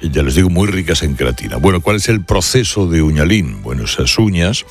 ya les digo, muy ricas en queratina. Bueno, ¿cuál es el proceso de uñalín? Bueno, esas uñas,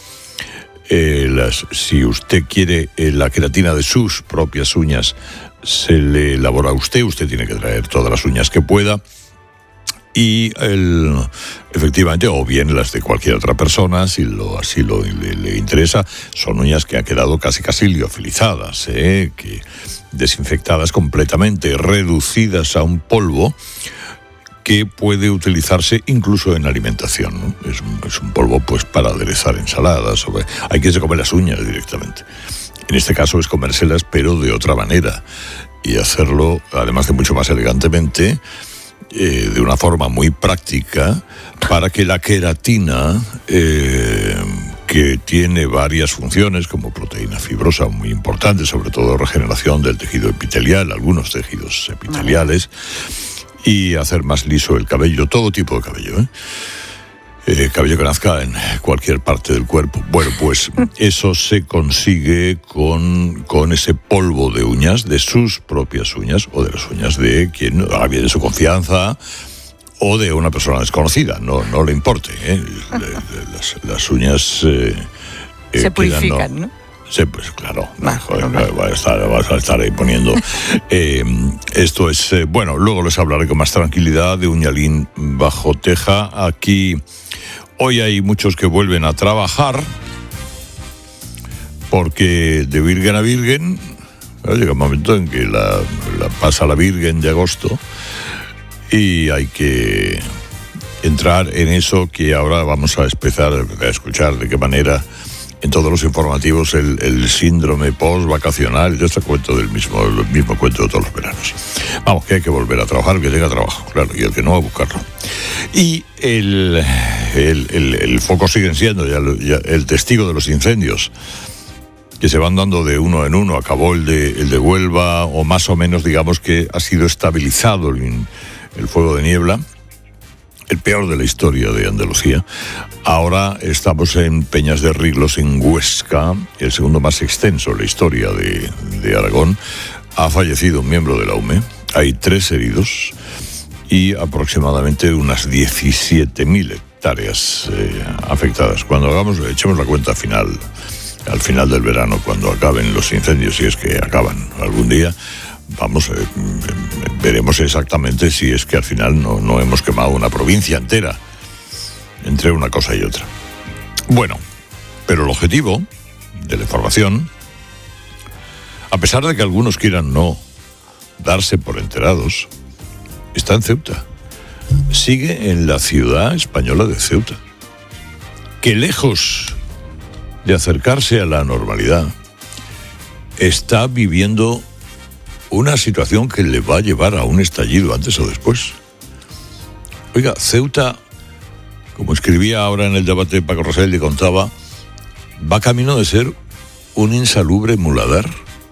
si usted quiere la queratina de sus propias uñas, se le elabora a usted tiene que traer todas las uñas que pueda. Y efectivamente, o bien las de cualquier otra persona, si así le interesa, son uñas que han quedado casi liofilizadas, que desinfectadas completamente, reducidas a un polvo que puede utilizarse incluso en alimentación, ¿no? Es un polvo pues para aderezar ensaladas. Hay que comer las uñas directamente. En este caso es comérselas, pero de otra manera, y hacerlo, además de mucho más elegantemente, de una forma muy práctica, para que la queratina, que tiene varias funciones como proteína fibrosa muy importante, sobre todo regeneración del tejido epitelial, algunos tejidos epiteliales, y hacer más liso el cabello, todo tipo de cabello, cabello que nazca en cualquier parte del cuerpo. Bueno, pues eso se consigue con ese polvo de uñas, de sus propias uñas, o de las uñas de quien haga bien de su confianza, o de una persona desconocida, no le importe, las uñas se purifican, ¿no? Sí, pues claro, vas a estar ahí poniendo. Esto es, bueno, luego les hablaré con más tranquilidad de uñalín bajo teja. Aquí hoy hay muchos que vuelven a trabajar, porque de Virgen a Virgen, llega un momento en que la pasa la Virgen de agosto, y hay que entrar en eso que ahora vamos a empezar a escuchar de qué manera en todos los informativos el síndrome post-vacacional. Yo cuento el mismo cuento de todos los veranos. Vamos, que hay que volver a trabajar, que tenga trabajo, claro, y el que no, a buscarlo. Y el foco siguen siendo ya el testigo de los incendios, que se van dando de uno en uno. Acabó el de Huelva, o más o menos, digamos que ha sido estabilizado el fuego de niebla, el peor de la historia de Andalucía. Ahora estamos en Peñas de Riglos, en Huesca, el segundo más extenso en la historia de Aragón. Ha fallecido un miembro de la UME, hay 3 heridos y aproximadamente unas 17.000 hectáreas afectadas. Cuando echemos la cuenta al final del verano, cuando acaben los incendios, si es que acaban algún día, veremos exactamente si es que al final no hemos quemado una provincia entera entre una cosa y otra. Bueno, pero el objetivo de la información, a pesar de que algunos quieran no darse por enterados, está en Ceuta. Sigue en la ciudad española de Ceuta, que lejos de acercarse a la normalidad, está viviendo una situación que le va a llevar a un estallido antes o después. Oiga, Ceuta, como escribía ahora en el debate Paco Rosell, y contaba, va camino de ser un insalubre muladar.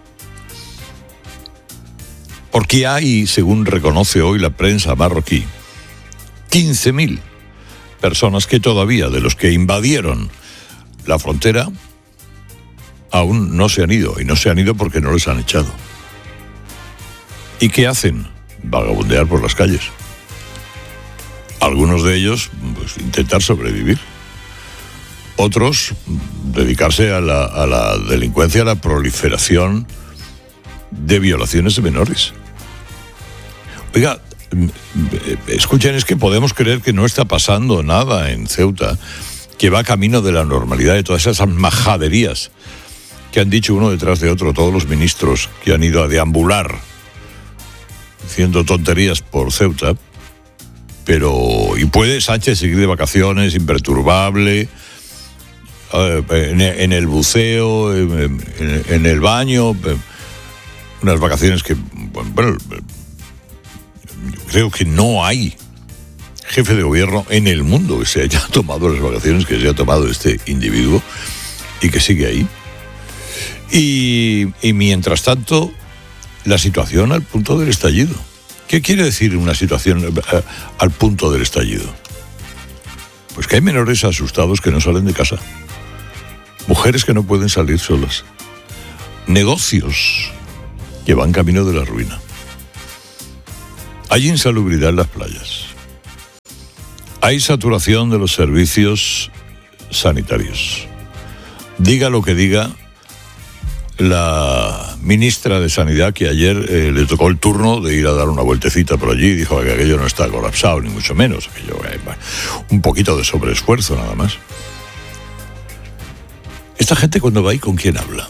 Porque hay, según reconoce hoy la prensa marroquí, 15.000 personas que todavía, de los que invadieron la frontera, aún no se han ido. Y no se han ido porque no les han echado. ¿Y qué hacen? Vagabundear por las calles. Algunos de ellos, pues, intentar sobrevivir. Otros, dedicarse a la delincuencia, a la proliferación de violaciones de menores. Oiga, escuchen, es que podemos creer que no está pasando nada en Ceuta, que va camino de la normalidad, de todas esas majaderías que han dicho uno detrás de otro todos los ministros que han ido a deambular haciendo tonterías por Ceuta. Y puede Sánchez seguir de vacaciones imperturbable, en el buceo, en el baño, unas vacaciones que, bueno, yo creo que no hay jefe de gobierno en el mundo que se haya tomado las vacaciones que se ha tomado este individuo y que sigue ahí. Y mientras tanto, la situación al punto del estallido. ¿Qué quiere decir una situación al punto del estallido? Pues que hay menores asustados que no salen de casa, mujeres que no pueden salir solas, negocios que van camino de la ruina. Hay insalubridad en las playas. Hay saturación de los servicios sanitarios. Diga lo que diga la ministra de Sanidad, que ayer le tocó el turno de ir a dar una vueltecita por allí, dijo que aquello no está colapsado, ni mucho menos, aquello, un poquito de sobreesfuerzo nada más. Esta gente, cuando va ahí, ¿con quién habla?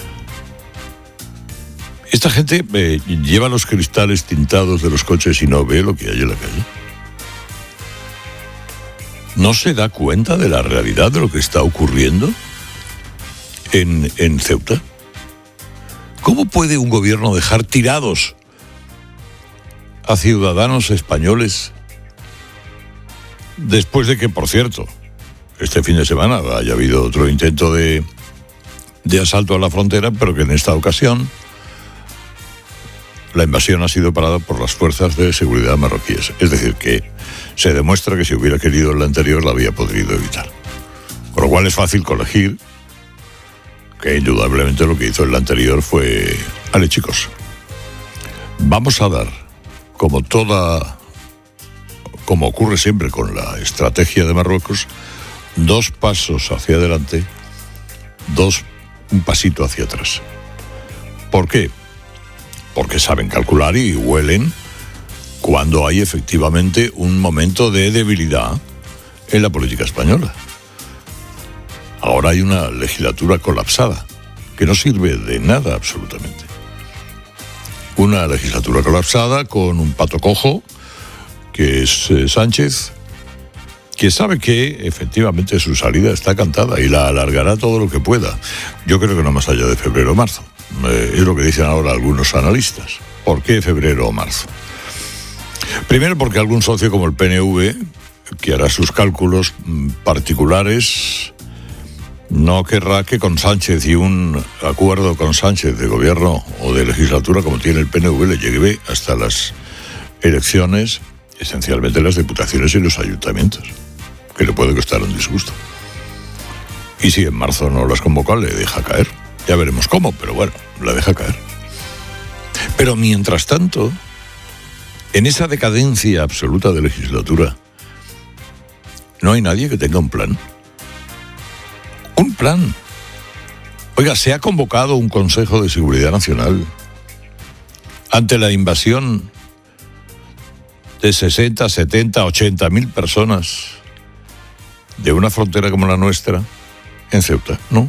Esta gente lleva los cristales tintados de los coches y no ve lo que hay en la calle. ¿No se da cuenta de la realidad de lo que está ocurriendo en Ceuta? ¿Cómo puede un gobierno dejar tirados a ciudadanos españoles después de que, por cierto, este fin de semana haya habido otro intento de asalto a la frontera, pero que en esta ocasión la invasión ha sido parada por las fuerzas de seguridad marroquíes? Es decir, que se demuestra que si hubiera querido el anterior la había podido evitar. Con lo cual es fácil colegir que indudablemente lo que hizo el anterior fue: ale, chicos, vamos a dar, como ocurre siempre con la estrategia de Marruecos, 2 pasos hacia adelante, un pasito hacia atrás. ¿Por qué? Porque saben calcular y huelen cuando hay efectivamente un momento de debilidad en la política española. Ahora hay una legislatura colapsada, que no sirve de nada absolutamente. Una legislatura colapsada con un pato cojo, que es Sánchez, que sabe que efectivamente su salida está cantada y la alargará todo lo que pueda. Yo creo que no más allá de febrero o marzo. Es lo que dicen ahora algunos analistas. ¿Por qué febrero o marzo? Primero, porque algún socio como el PNV, que hará sus cálculos particulares, no querrá que con Sánchez y un acuerdo con Sánchez de gobierno o de legislatura como tiene el PNV le llegue hasta las elecciones, esencialmente las diputaciones y los ayuntamientos, que le puede costar un disgusto. Y si en marzo no las convoca, le deja caer. Ya veremos cómo, pero bueno, la deja caer. Pero mientras tanto, en esa decadencia absoluta de legislatura, no hay nadie que tenga un plan. Un plan. Oiga, se ha convocado un Consejo de Seguridad Nacional ante la invasión de 60, 70, 80.000 personas de una frontera como la nuestra en Ceuta, ¿no?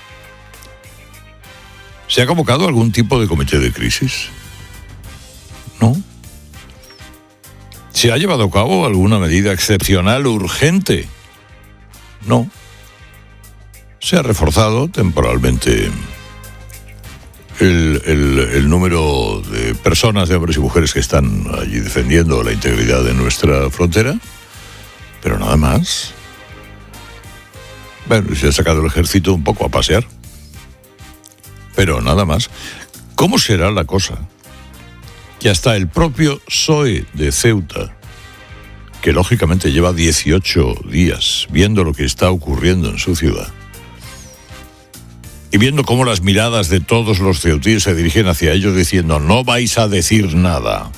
¿Se ha convocado algún tipo de comité de crisis? ¿No? ¿Se ha llevado a cabo alguna medida excepcional, urgente? No. Se ha reforzado temporalmente el número de personas, de hombres y mujeres que están allí defendiendo la integridad de nuestra frontera, pero nada más. Bueno, se ha sacado el ejército un poco a pasear, pero nada más. ¿Cómo será la cosa? Que hasta el propio PSOE de Ceuta, que lógicamente lleva 18 días viendo lo que está ocurriendo en su ciudad, y viendo cómo las miradas de todos los ceutíes se dirigen hacia ellos diciendo: no vais a decir nada.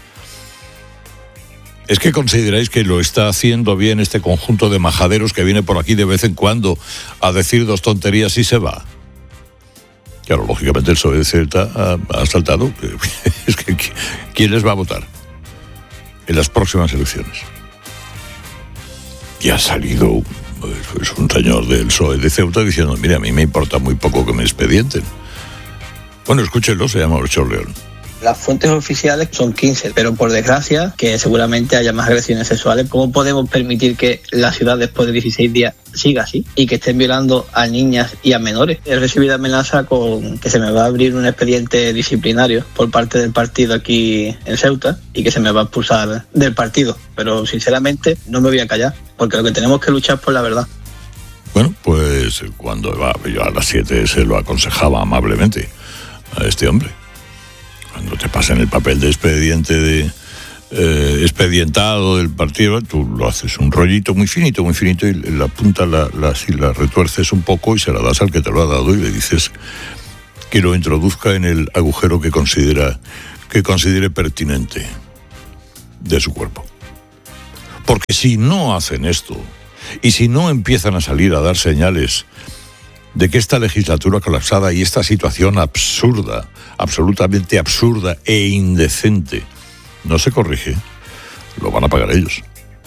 ¿Es que consideráis que lo está haciendo bien este conjunto de majaderos que viene por aquí de vez en cuando a decir 2 tonterías y se va? Claro, lógicamente el PSOE de Ceuta ha saltado. Es que ¿quién les va a votar en las próximas elecciones? Y ha salido pues un señor del PSOE de Ceuta diciendo: mire, a mí me importa muy poco que me expedienten. Bueno, escúchenlo, se llama Orchor León. Las fuentes oficiales son 15, pero por desgracia, que seguramente haya más agresiones sexuales. ¿Cómo podemos permitir que la ciudad después de 16 días siga así y que estén violando a niñas y a menores? He recibido amenaza con que se me va a abrir un expediente disciplinario por parte del partido aquí en Ceuta y que se me va a expulsar del partido. Pero sinceramente no me voy a callar, porque lo que tenemos que luchar es por la verdad. Bueno, pues cuando yo a las 7 se lo aconsejaba amablemente a este hombre. Cuando te pasan el papel de expediente expedientado del partido, tú lo haces un rollito muy finito y la punta si la retuerces un poco y se la das al que te lo ha dado y le dices que lo introduzca en el agujero que considere pertinente de su cuerpo. Porque si no hacen esto, y si no empiezan a salir a dar señales de que esta legislatura colapsada y esta situación absurda, absolutamente absurda e indecente, no se corrige, lo van a pagar ellos.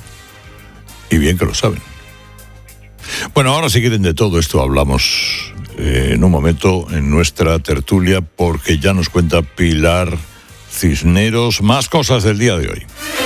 Y bien que lo saben. Bueno, ahora si quieren de todo esto hablamos en un momento en nuestra tertulia, porque ya nos cuenta Pilar Cisneros más cosas del día de hoy.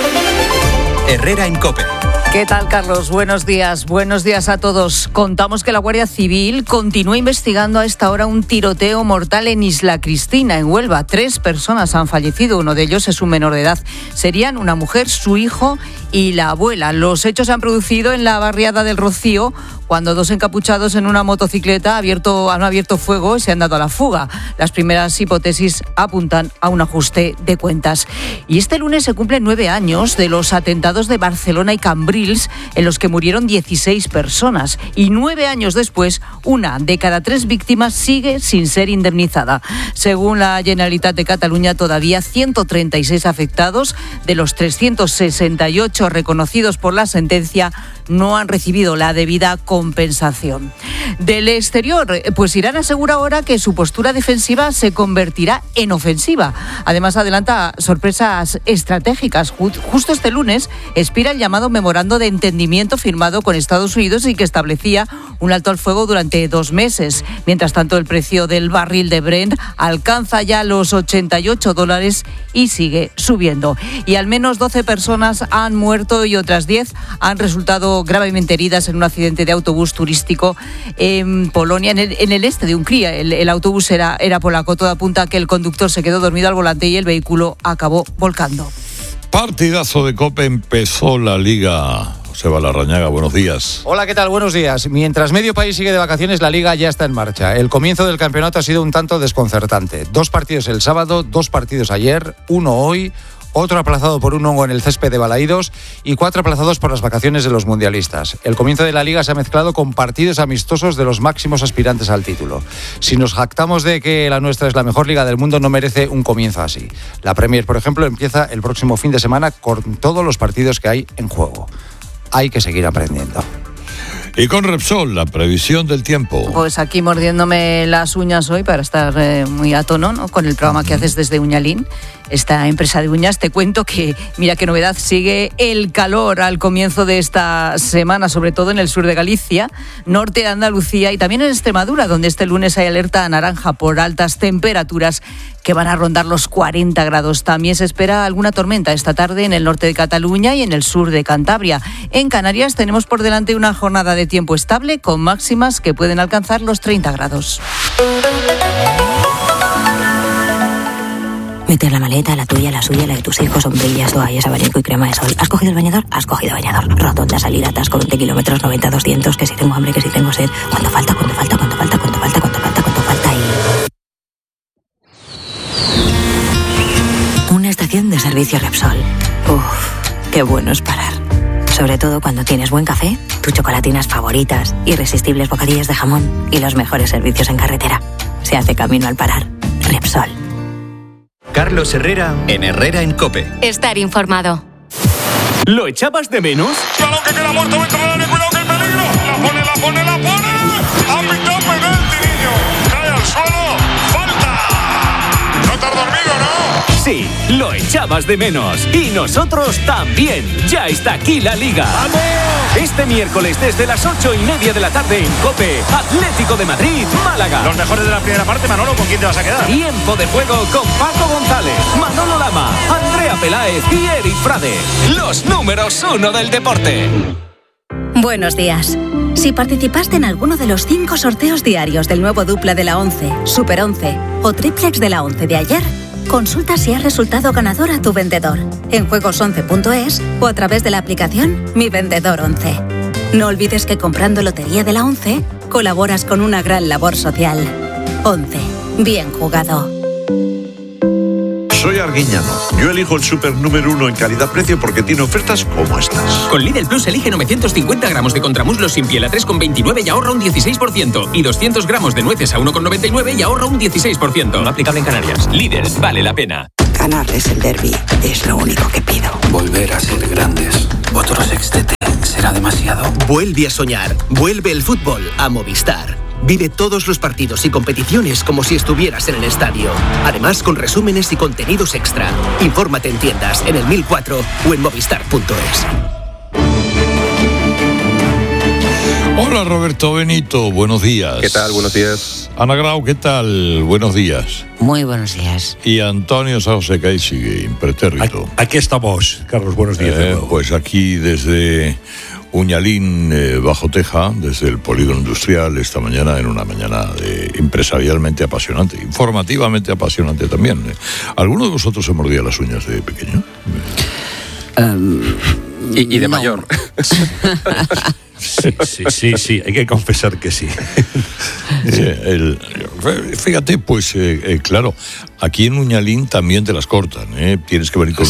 Herrera en COPE. ¿Qué tal, Carlos? Buenos días a todos. Contamos que la Guardia Civil continúa investigando a esta hora un tiroteo mortal en Isla Cristina, en Huelva. 3 personas han fallecido, uno de ellos es un menor de edad. Serían una mujer, su hijo y la abuela. Los hechos se han producido en la barriada del Rocío, cuando 2 encapuchados en una motocicleta han abierto fuego y se han dado a la fuga. Las primeras hipótesis apuntan a un ajuste de cuentas. Y este lunes se cumplen 9 años de los atentados de Barcelona y Cambrils, en los que murieron 16 personas. Y 9 años después, 1 de cada 3 víctimas sigue sin ser indemnizada. Según la Generalitat de Cataluña, todavía 136 afectados de los 368 reconocidos por la sentencia no han recibido la debida compensación. Del exterior, pues Irán asegura ahora que su postura defensiva se convertirá en ofensiva. Además, adelanta sorpresas estratégicas. Justo este lunes expira el llamado memorando de entendimiento firmado con Estados Unidos y que establecía un alto al fuego durante 2 meses. Mientras tanto, el precio del barril de Brent alcanza ya los $88 y sigue subiendo. Y al menos 12 personas han muerto y otras 10 han resultado gravemente heridas en un accidente de autobús turístico en Polonia, en el este de Hungría. El autobús era polaco. Todo apunta a que el conductor se quedó dormido al volante y el vehículo acabó volcando. Partidazo de COPE, empezó la Liga. Joseba Larrañaga, buenos días. Hola, ¿qué tal? Buenos días. Mientras medio país sigue de vacaciones, la Liga ya está en marcha. El comienzo del campeonato ha sido un tanto desconcertante. 2 partidos el sábado, 2 partidos ayer, 1 hoy, otro aplazado por un hongo en el césped de Balaídos y 4 aplazados por las vacaciones de los mundialistas. El comienzo de la Liga se ha mezclado con partidos amistosos de los máximos aspirantes al título. Si nos jactamos de que la nuestra es la mejor liga del mundo, no merece un comienzo así. La Premier, por ejemplo, empieza el próximo fin de semana con todos los partidos que hay en juego. Hay que seguir aprendiendo. Y con Repsol, la previsión del tiempo. Pues aquí mordiéndome las uñas hoy para estar muy a tono, ¿no?, con el programa que haces desde Uñalín, esta empresa de uñas. Te cuento que, mira qué novedad, sigue el calor al comienzo de esta semana, sobre todo en el sur de Galicia, norte de Andalucía y también en Extremadura, donde este lunes hay alerta naranja por altas temperaturas que van a rondar los 40 grados. También se espera alguna tormenta esta tarde en el norte de Cataluña y en el sur de Cantabria. En Canarias tenemos por delante una jornada de tiempo estable con máximas que pueden alcanzar los 30 grados. Mete la maleta, la tuya, la suya, la de tus hijos, sombrillas, toallas, abanico y crema de sol. ¿Has cogido el bañador? Has cogido bañador. Rotonda, salida, atasco, 20 kilómetros, 90, 200, que si tengo hambre, que si tengo sed. ¿Cuánto falta y... Una estación de servicio Repsol. Uf, qué bueno es parar. Sobre todo cuando tienes buen café, tus chocolatinas favoritas, irresistibles bocadillos de jamón y los mejores servicios en carretera. Se hace camino al parar. Repsol. Carlos Herrera en Herrera en COPE. Estar informado. ¿Lo echabas de menos? ¡Balón que queda muerto dentro del área! ¡Cuidado que hay peligro! ¡La pone! ¡Ha pitado penalti, niño! ¡Cae al suelo! ¡Falta! ¿No te has dormido, no? Sí, lo echabas de menos. Y nosotros también. Ya está aquí la Liga. ¡Vamos! Este miércoles desde las 8:30 de la tarde en COPE, Atlético de Madrid, Málaga. Los mejores de la primera parte, Manolo, ¿con quién te vas a quedar? Tiempo de juego con Paco González, Manolo Lama, Andrea Peláez y Eric Frade. Los números 1 del deporte. Buenos días. Si participaste en alguno de los 5 sorteos diarios del nuevo dupla de la 11, Super 11 o triplex de la 11 de ayer, consulta si has resultado ganador a tu vendedor en juegos11.es o a través de la aplicación Mi Vendedor 11. No olvides que comprando Lotería de la 11 colaboras con una gran labor social. 11. Bien jugado. Soy Arguiñano. Yo elijo el súper número 1 en calidad-precio porque tiene ofertas como estas. Con Lidl Plus elige 950 gramos de contramuslos sin piel a 3,29 y ahorra un 16%. Y 200 gramos de nueces a 1,99 y ahorra un 16%. No aplicable en Canarias. Lidl, vale la pena. Ganarles el derbi es lo único que pido. Volver a ser grandes. Otro sextete será demasiado. Vuelve a soñar. Vuelve el fútbol a Movistar. Vive todos los partidos y competiciones como si estuvieras en el estadio. Además, con resúmenes y contenidos extra. Infórmate en tiendas, en el 1004 o en movistar.es. Hola Roberto Benito, buenos días. ¿Qué tal? Buenos días. Ana Grau, ¿qué tal? Buenos días. Muy buenos días. Y Antonio Sauceca y sigue impertérrito. Aquí estamos, Carlos, buenos días. Pues aquí desde Uñalín, Bajo Teja, desde el polígono industrial, esta mañana, en una mañana empresarialmente apasionante, informativamente apasionante también. ¿Alguno de vosotros se mordía las uñas de pequeño? Y de mayor. Sí, hay que confesar que sí. Fíjate, pues claro, aquí en Uñalín también te las cortan, tienes que venir con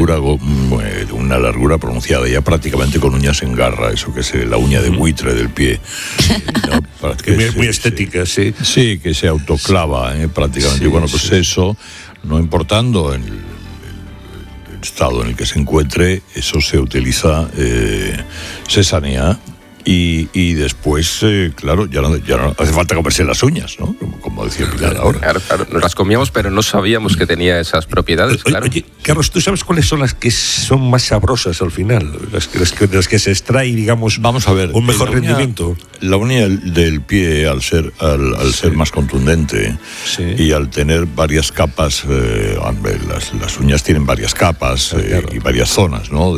una largura pronunciada, ya prácticamente con uñas en garra, eso que es la uña de buitre del pie. ¿No? Muy estética, sí. Sí, que se autoclava prácticamente. Y bueno, pues eso, no importando en el estado en el que se encuentre, eso se utiliza, se sanea y después, claro, ya no hace falta comerse las uñas, ¿no? Como decía Pilar ahora. Claro, nos las comíamos, pero no sabíamos que tenía esas propiedades, claro. Oye, Carlos, ¿tú sabes cuáles son las que son más sabrosas al final? Las que se extrae, digamos, vamos a ver, un mejor rendimiento. La uña del pie, al ser más contundente, y al tener varias capas, las uñas tienen varias capas, y varias zonas, ¿no?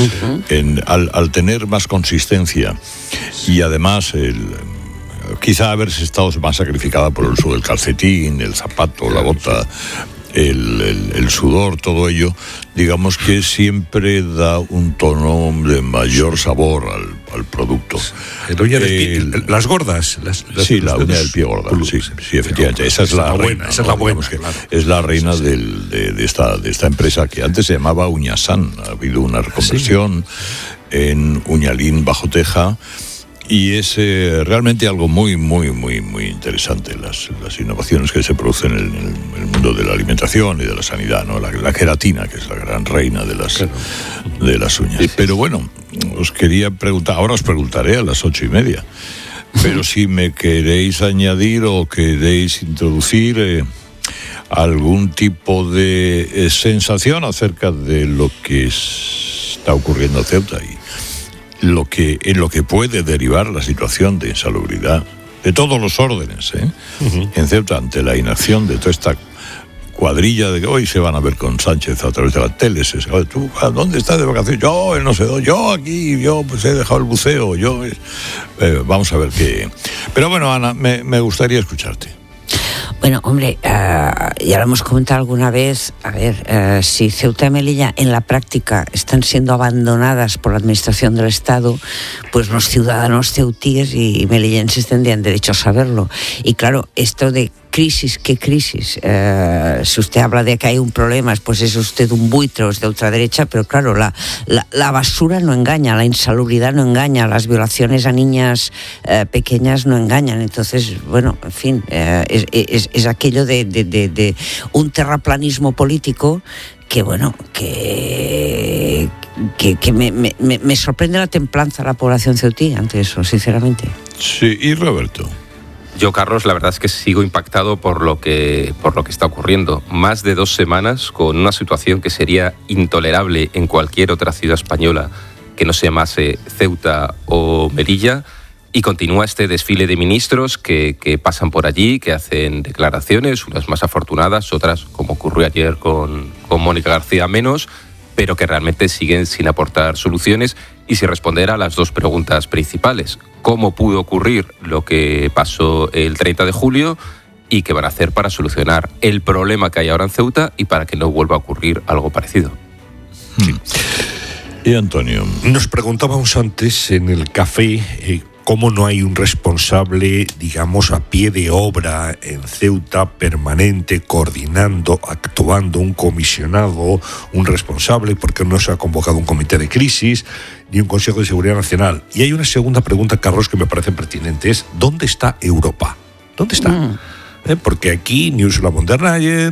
Al tener más consistencia y además quizá haberse estado más sacrificada por el uso del calcetín, el zapato, la bota, el sudor, todo ello, digamos que siempre da un tono de mayor sabor al producto. Las gordas. La uña del pie gorda, sí, efectivamente. Esa es la reina. Esa es la buena, claro. Es la reina de esta empresa que antes se llamaba Uñasan. Ha habido una reconversión en Uñalín, Bajo Teja. Y es realmente algo muy, muy, muy, muy interesante las innovaciones que se producen en el mundo de la alimentación y de la sanidad, ¿no? La queratina, que es la gran reina de las uñas. Pero bueno, os quería preguntar, ahora os preguntaré a las 8:30, pero si me queréis añadir o queréis introducir algún tipo de sensación acerca de lo que está ocurriendo en Ceuta y en lo que puede derivar la situación de insalubridad de todos los órdenes, en Ceuta, ante la inacción de toda esta cuadrilla de que hoy se van a ver con Sánchez a través de la tele. ¿Tú dónde estás de vacaciones? Yo no sé dónde, yo aquí, yo pues he dejado el buceo, vamos a ver qué. Pero bueno, Ana, me gustaría escucharte. Bueno, hombre, ya lo hemos comentado alguna vez, si Ceuta y Melilla en la práctica están siendo abandonadas por la Administración del Estado, pues los ciudadanos ceutíes y melillenses tendrían derecho a saberlo. Y claro, esto de crisis, ¿qué crisis? Si usted habla de que hay un problema, pues es usted un buitre, es de ultraderecha, pero claro, la basura no engaña, la insalubridad no engaña, las violaciones a niñas pequeñas no engañan. Entonces, bueno, en fin, es aquello de un terraplanismo político que, bueno, que me sorprende la templanza de la población ceutí ante eso, sinceramente. Sí, y Roberto. Yo, Carlos, la verdad es que sigo impactado por lo que está ocurriendo. Más de 2 semanas con una situación que sería intolerable en cualquier otra ciudad española que no se llamase Ceuta o Melilla, y continúa este desfile de ministros que pasan por allí, que hacen declaraciones, unas más afortunadas, otras, como ocurrió ayer con Mónica García, menos, pero que realmente siguen sin aportar soluciones y sin responder a las 2 preguntas principales. ¿Cómo pudo ocurrir lo que pasó el 30 de julio? ¿Y qué van a hacer para solucionar el problema que hay ahora en Ceuta y para que no vuelva a ocurrir algo parecido? Sí. Y Antonio, nos preguntábamos antes en el café cómo no hay un responsable, digamos, a pie de obra en Ceuta, permanente, coordinando, actuando, un comisionado, un responsable, porque no se ha convocado un comité de crisis ni un Consejo de Seguridad Nacional. Y hay una segunda pregunta, Carlos, que me parece pertinente, es ¿dónde está Europa? ¿Dónde está? Porque aquí ni Ursula von der Leyen,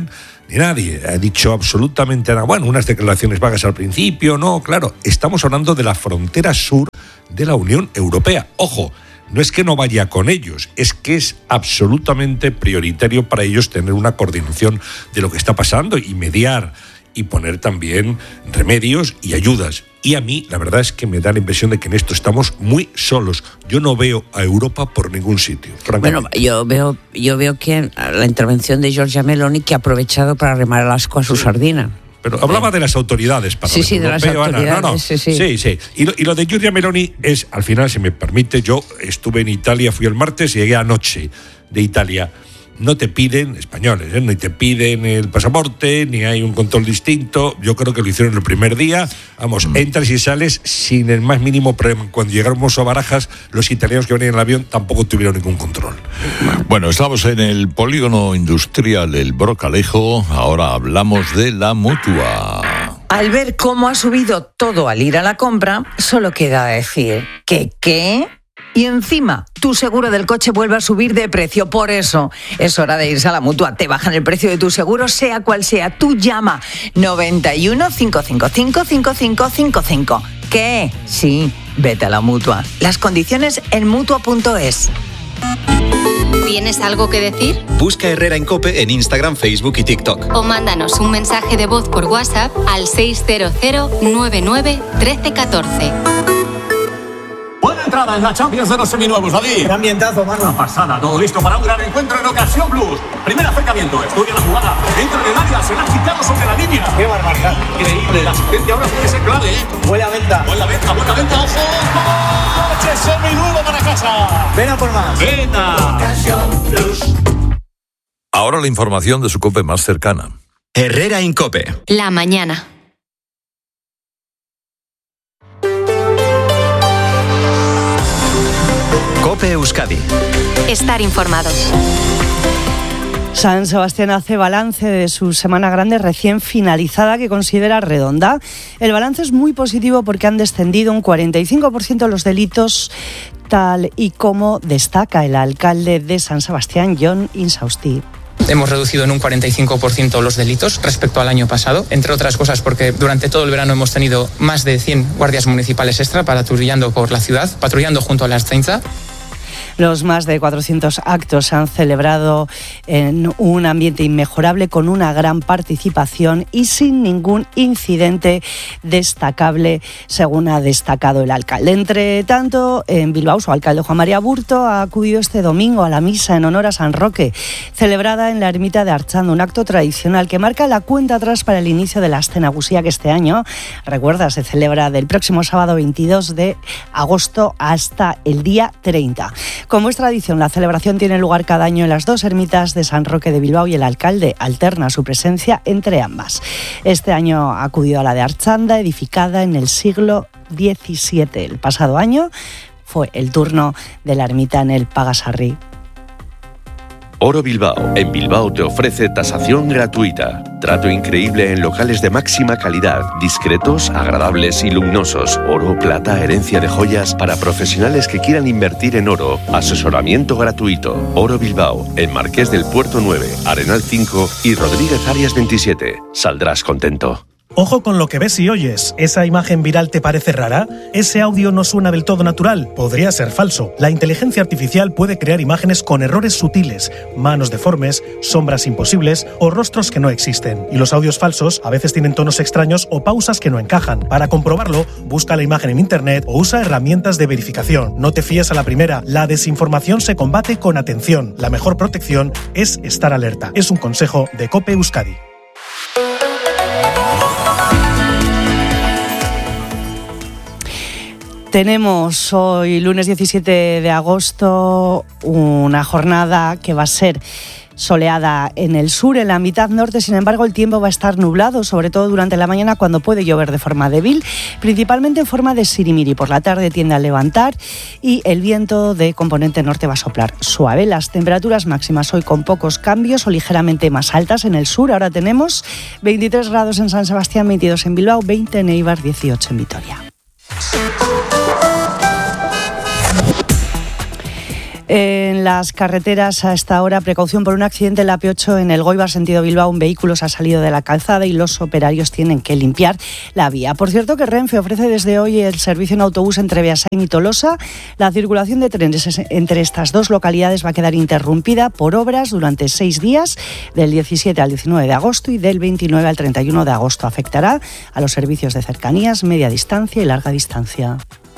ni nadie ha dicho absolutamente nada. Bueno, unas declaraciones vagas al principio, no, claro, estamos hablando de la frontera sur de la Unión Europea. Ojo, no es que no vaya con ellos, es que es absolutamente prioritario para ellos tener una coordinación de lo que está pasando y mediar y poner también remedios y ayudas. Y a mí, la verdad es que me da la impresión de que en esto estamos muy solos. Yo no veo a Europa por ningún sitio, francamente. Bueno, yo veo que la intervención de Giorgia Meloni, que ha aprovechado para remar el asco a su sardina. Pero hablaba de las autoridades. Sí, de las autoridades. Sí. Y lo de Giorgia Meloni es, al final, si me permite, yo estuve en Italia, fui el martes y llegué anoche de Italia. No te piden, españoles, ni te piden el pasaporte, ni hay un control distinto. Yo creo que lo hicieron el primer día. Vamos, entras y sales sin el más mínimo problema. Cuando llegamos a Barajas, los italianos que venían en el avión tampoco tuvieron ningún control. Bueno, estamos en el polígono industrial El Brocalejo. Ahora hablamos de la Mutua. Al ver cómo ha subido todo al ir a la compra, solo queda decir que ¿qué? Y encima, tu seguro del coche vuelve a subir de precio. Por eso, es hora de irse a la Mutua. Te bajan el precio de tu seguro, sea cual sea. Tú llama 91 555 5555. ¿Qué? Sí, vete a la Mutua. Las condiciones en Mutua.es. ¿Tienes algo que decir? Busca Herrera en COPE en Instagram, Facebook y TikTok. O mándanos un mensaje de voz por WhatsApp al 600 99 1314. Buena entrada en la Champions de los seminuevos, David. Gran ambientazo, mano. Una pasada, todo listo para un gran encuentro en Ocasión Plus. Primer acercamiento, estudia la jugada. Entra en el área, será quitado sobre la línea. ¡Qué barbaridad! Increíble, la asistencia ahora puede ser clave, ¿eh? Buena venta, ojo. ¡Coche seminuevo para casa! Ven a por más. Venga. Ocasión Plus. Ahora la información de su COPE más cercana. Herrera en COPE. La mañana. COPE Euskadi. Estar informados. San Sebastián hace balance de su Semana Grande recién finalizada, que considera redonda. El balance es muy positivo porque han descendido un 45% los delitos, tal y como destaca el alcalde de San Sebastián, Jon Insausti. Hemos reducido en un 45% los delitos respecto al año pasado, entre otras cosas porque durante todo el verano hemos tenido más de 100 guardias municipales extra patrullando por la ciudad, patrullando junto a la Ertzaintza. Los más de 400 actos se han celebrado en un ambiente inmejorable, con una gran participación y sin ningún incidente destacable, según ha destacado el alcalde. Entre tanto, en Bilbao, su alcalde Juan María Burto ha acudido este domingo a la misa en honor a San Roque, celebrada en la ermita de Archanda, un acto tradicional que marca la cuenta atrás para el inicio de la Aste Nagusía, que este año, recuerda, se celebra del próximo sábado 22 de agosto hasta el día 30. Como es tradición, la celebración tiene lugar cada año en las dos ermitas de San Roque de Bilbao y el alcalde alterna su presencia entre ambas. Este año ha acudido a la de Archanda, edificada en el siglo XVII. El pasado año fue el turno de la ermita en el Pagasarri. Oro Bilbao. En Bilbao te ofrece tasación gratuita. Trato increíble en locales de máxima calidad, discretos, agradables y luminosos. Oro, plata, herencia de joyas para profesionales que quieran invertir en oro. Asesoramiento gratuito. Oro Bilbao, en Marqués del Puerto 9, Arenal 5 y Rodríguez Arias 27. Saldrás contento. Ojo con lo que ves y oyes. ¿Esa imagen viral te parece rara? ¿Ese audio no suena del todo natural? Podría ser falso. La inteligencia artificial puede crear imágenes con errores sutiles, manos deformes, sombras imposibles o rostros que no existen. Y los audios falsos a veces tienen tonos extraños o pausas que no encajan. Para comprobarlo, busca la imagen en internet o usa herramientas de verificación. No te fíes a la primera. La desinformación se combate con atención. La mejor protección es estar alerta. Es un consejo de COPE Euskadi. Tenemos hoy, lunes 17 de agosto, una jornada que va a ser soleada en el sur, en la mitad norte. Sin embargo, el tiempo va a estar nublado, sobre todo durante la mañana, cuando puede llover de forma débil, principalmente en forma de sirimiri. Por la tarde tiende a levantar y el viento de componente norte va a soplar suave. Las temperaturas máximas hoy con pocos cambios o ligeramente más altas en el sur. Ahora tenemos 23 grados en San Sebastián, 22 en Bilbao, 20 en Eibar, 18 en Vitoria. En las carreteras a esta hora, precaución por un accidente en la P8 en el Goibar sentido Bilbao. Un vehículo se ha salido de la calzada y los operarios tienen que limpiar la vía. Por cierto, que Renfe ofrece desde hoy el servicio en autobús entre Beasain y Tolosa. La circulación de trenes entre estas dos localidades va a quedar interrumpida por obras durante 6 días, del 17 al 19 de agosto y del 29 al 31 de agosto. Afectará a los servicios de cercanías, media distancia y larga distancia.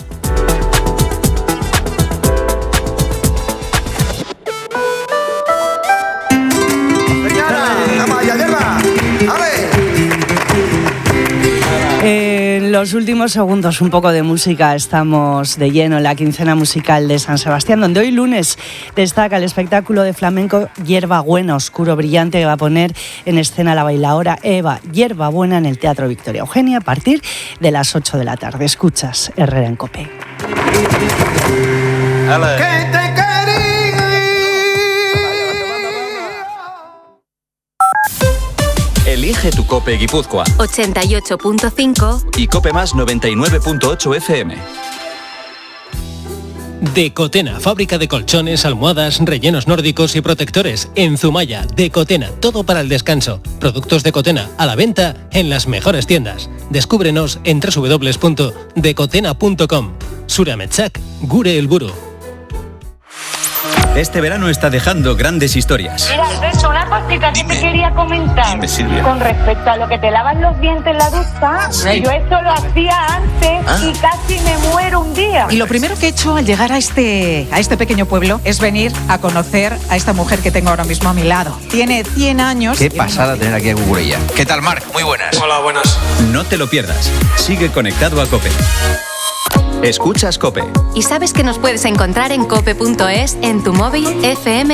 En los últimos segundos, un poco de música. Estamos de lleno en la quincena musical de San Sebastián, donde hoy lunes destaca el espectáculo de flamenco Hierba Buena, oscuro, brillante, que va a poner en escena la bailaora Eva Hierba Buena en el Teatro Victoria Eugenia a partir de las 8 de la tarde. Escuchas Herrera en COPE. Elige tu COPE Guipúzcoa 88.5 y COPE Más 99.8 FM. Decotena, fábrica de colchones, almohadas, rellenos nórdicos y protectores. En Zumaya, Decotena, todo para el descanso. Productos Decotena a la venta en las mejores tiendas. Descúbrenos en www.decotena.com. Surametsak, gure helburu. Este verano está dejando grandes historias. Mira, Alberto, una cosita que te quería comentar. Dime, Silvia. Con respecto a lo que te lavas los dientes en la ducha, Sí. yo eso lo hacía antes y casi me muero un día. Y lo primero que he hecho al llegar a este pequeño pueblo es venir a conocer a esta mujer que tengo ahora mismo a mi lado. Tiene 100 años. Qué pasada tener aquí a Cucurella. ¿Qué tal, Marc? Muy buenas. Hola, buenas. No te lo pierdas. Sigue conectado a COPE. Escuchas COPE. ¿Y sabes que nos puedes encontrar en cope.es, en tu móvil, FM